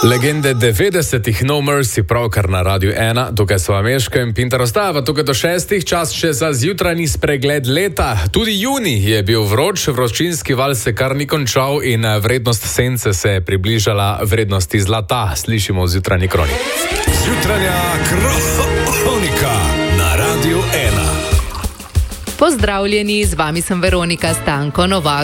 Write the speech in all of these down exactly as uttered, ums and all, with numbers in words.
Legende devetdesetih No Mercy pravkar na Radiu ena, tukaj so Ameška in Pintar ostava, tukaj do šestih, čas še za zjutrajni spregled leta. Tudi junij je bil vroč, vročinski val se kar ni končal in vrednost sence se je približala vrednosti zlata. Slišimo v zjutrajni kroniki. Zjutranja kronika na Radiu ena. Pozdravljeni, z vami sem Veronika Stanko Novak.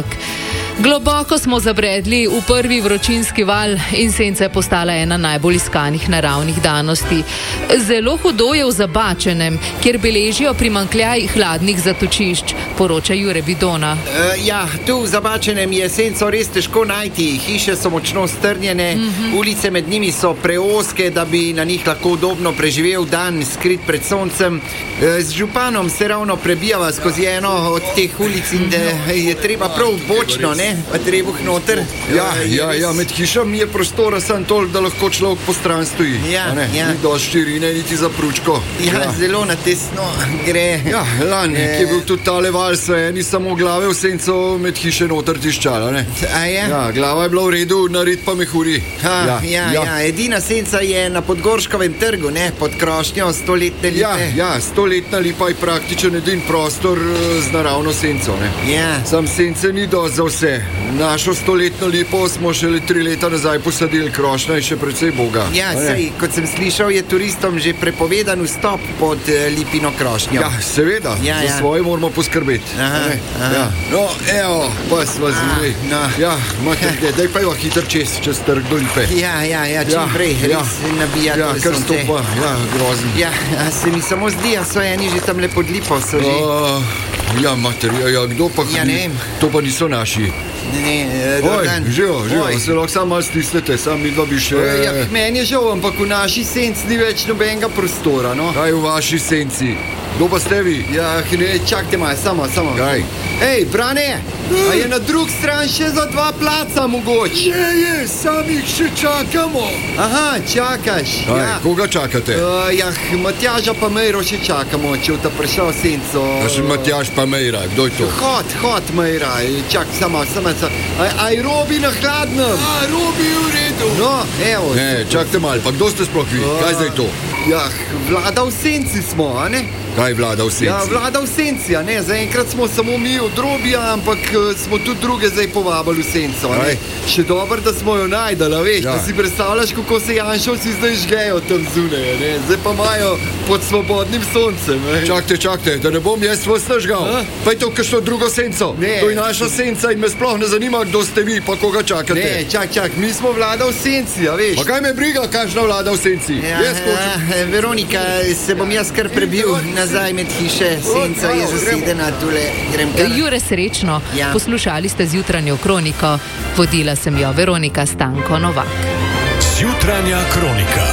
Globoko smo zabredli v prvi vročinski val in senca je postala ena najbolj iskanih naravnih danosti. Zelo hudo je v Zabačenem, kjer beležijo primanjkljaj hladnih zatočišč, poroča Jure Bidona. Uh, ja, tu v Zabačenem je senco res težko najti. Hiše so močno strnjene, mm-hmm. ulice med njimi so preozke, da bi na njih lahko udobno preživel dan, skrit pred soncem. Uh, z županom se ravno prebijava skozi eno od teh ulic in da je treba prav bočno, ne? Pa trebuh noter. Ja, ja, ja, med hišami je prostora samo toliko, da lahko človek po stran stoji. Ja, ja. Ni dosti širine, niti za pručko. Ja, ja. Zelo na tesno gre. Ja, lani, e... ki je bil tudi tale val, so eni samo glave v senco med hiše noter tiščala, ne? A je? Ja, glava je bila v redu, nared pa mehuri. Ha, ja, ja, ja, ja. Edina senca je na Podgorškovem trgu, ne? Pod krošnjo stoletne lipe. Ja, ja, stoletna lipa je praktičen edin prostor z naravno senco, ne? Ja. Sam sence ni dosti za vse. Našo stoletno lipo smo šele tri leta nazaj posadili, krošnja je še precej boga. Ja, sej, kot sem slišal, je turistom že prepovedan vstop pod uh, lipino krošnjo. Ja, seveda, ja, za ja. svoje moramo poskrbeti. Aha, aha. Ja. No, evo, pa smo zili. No. Ja, imate kde, daj pa jo hitro čez, čez trg do lipe. Ja, ja, ja, čim ja, prej, ja. res nabijate ja, sonce. Ja, kar stopa, ja, grozen. Ja, se mi samo zdi, a so eni že tam le pod lipo, so že. Uh, ja, mater, ja, ja, kdo pa ja, ne. To pa niso naši. Ne, ne, Oj, živo, živo, se lahko samo malo stisnete, sam mi dva bi še... Ja, meni je žal, ampak v naši senci ni več nobenega prostora, no. Kaj v vaši senci? Kdo pa ste vi? Ja, ne, čakajte malo, samo, samo. Kaj? Ej, Brane, a je na drug stran še za dva placa mogoče? Je, je, sam jih še čakamo. Aha, čakaš. Kaj, ja. Koga čakate? Uh, ja, Matjaža pa Mejro še čakamo, če v ta prišel senco. A še Matjaž pa Mejra, kdo je to? Hod, hod Mejra, čak, samo, samo, samo. Aj, aj Robi na hladnem. A, Robi v redu. No, evo. Ne, čakajte malo, pa kdo ste sploh vi? Uh, Kaj zdaj to? Ja, vlada v senci smo, a ne? Kaj vlada v senci? Ja, vlada v senci, a ne? Zaenkrat smo samo mi od Robija, ampak smo tudi druge zdaj povabili v senco, a ne? Še dobro, da smo jo najdali, veš, ja. Da si predstavljaš, kako se Janšovci zdaj žgejo tam zunaj, ne? Zdaj pa imajo pod svobodnim soncem, ne? Čakajte, čakajte, da ne bom jaz vas nažgal. Pa je to kakšno drugo senco. Ne. To je naša senca in me sploh ne zanima, kdo ste vi, pa koga čakate. Ne, čak, čak, mi smo vlada v senci, a veš? Pa kaj me briga, kakšna vlada v senci? Ja, ja, Veronika, se bom jaz kar prebil nazaj med hiše, senca je zasedena, tule grem kar. Jure, srečno, ja. Poslušali ste zjutranjo kroniko, vodila sem jo Veronika Stanko Novak. Zjutranja kronika,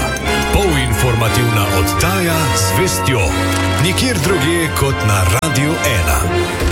polinformativna oddaja z vestjo, nikjer drugje kot na Radiu ena.